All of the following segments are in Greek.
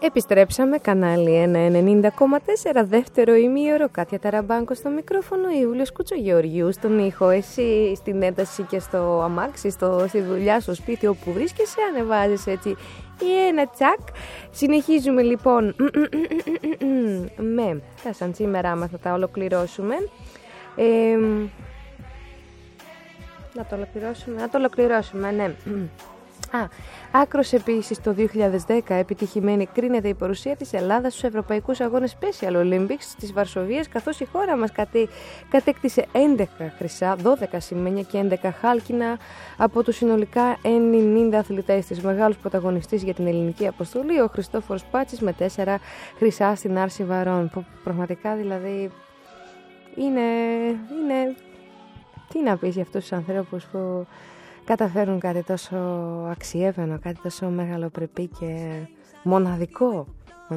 Επιστρέψαμε, κανάλι 190,4, δεύτερο ημίωρο, Κάτια Ταραμπάνκο στο μικρόφωνο, Ιούλιος Κουτσογεωργιού στον ήχο, εσύ στην ένταση και στο αμάξι, στη δουλειά, στο σπίτι, όπου βρίσκεσαι, ανεβάζεις έτσι ένα τσακ. Συνεχίζουμε λοιπόν με τα σαν σήμερα μας, θα τα ολοκληρώσουμε. Να το ολοκληρώσουμε, ναι. Άκρος επίσης το 2010 επιτυχημένη κρίνεται η παρουσία της Ελλάδας στους Ευρωπαϊκούς Αγώνες Special Olympics της Βαρσοβίας, καθώς η χώρα μας κατέκτησε 11 χρυσά, 12 σημαίνια και 11 χάλκινα από τους συνολικά 90 αθλητές της. Μεγάλος πρωταγωνιστής για την ελληνική αποστολή ο Χριστόφορος Πάτσης με 4 χρυσά στην άρση βαρών. Πραγματικά δηλαδή είναι... Τι να πεις για αυτούς τους ανθρώπους που καταφέρουν κάτι τόσο αξιέπαινο, κάτι τόσο μεγαλοπρεπή και μοναδικό.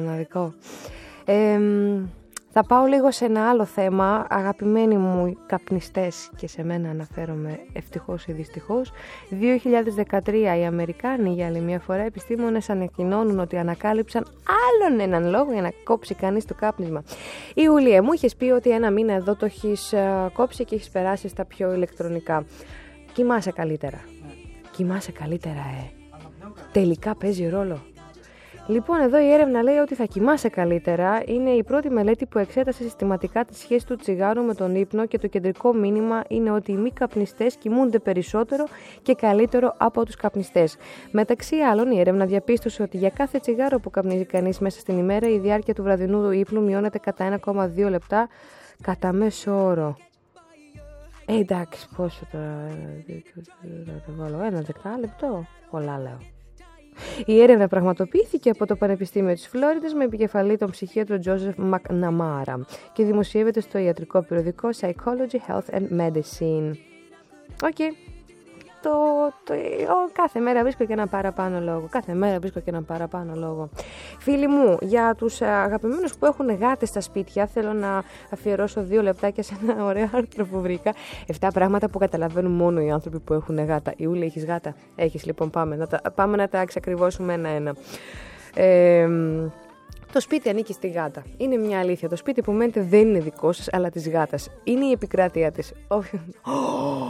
Θα πάω λίγο σε ένα άλλο θέμα. Αγαπημένοι μου καπνιστές, και σε μένα αναφέρομαι ευτυχώς ή δυστυχώς. 2013 οι Αμερικάνοι για άλλη μια φορά επιστήμονες ανακοινώνουν ότι ανακάλυψαν άλλον έναν λόγο για να κόψει κανείς το κάπνισμα. Η Ιουλία μου είχες πει ότι ένα μήνα εδώ το έχεις κόψει και έχεις περάσει στα πιο ηλεκτρονικά. Κοιμάσαι καλύτερα. Κοιμάσαι καλύτερα, Τελικά παίζει ρόλο. Λοιπόν, εδώ η έρευνα λέει ότι θα κοιμάσαι καλύτερα. Είναι η πρώτη μελέτη που εξέτασε συστηματικά τη σχέση του τσιγάρου με τον ύπνο και το κεντρικό μήνυμα είναι ότι οι μη καπνιστές κοιμούνται περισσότερο και καλύτερο από τους καπνιστές. Μεταξύ άλλων, η έρευνα διαπίστωσε ότι για κάθε τσιγάρο που καπνίζει κανείς μέσα στην ημέρα, η διάρκεια του βραδινού ύπνου μειώνεται κατά 1,2 λεπτά κατά μέσο όρο. Εντάξει, πόσο τώρα, θα το βάλω, 1 λεπτό, πολλά λέω. Η έρευνα πραγματοποιήθηκε από το Πανεπιστήμιο της Φλόριδας με επικεφαλή τον ψυχίατρο Τζόζεφ Μακναμάρα και δημοσιεύεται στο ιατρικό περιοδικό Psychology, Health and Medicine. Κάθε μέρα βρίσκω και ένα παραπάνω λόγο. Φίλοι μου, για τους αγαπημένους που έχουν γάτες στα σπίτια, θέλω να αφιερώσω 2 λεπτάκια σε ένα ωραίο άρθρο που βρήκα. 7 πράγματα που καταλαβαίνουν μόνο οι άνθρωποι που έχουν γάτα. Ιούλη, έχεις γάτα? Έχεις, λοιπόν, πάμε να τα εξακριβώσουμε ένα-ένα. Το σπίτι ανήκει στη γάτα. Είναι μια αλήθεια. Το σπίτι που μένετε δεν είναι δικό σας, αλλά της γάτας. Είναι η επικράτειά της.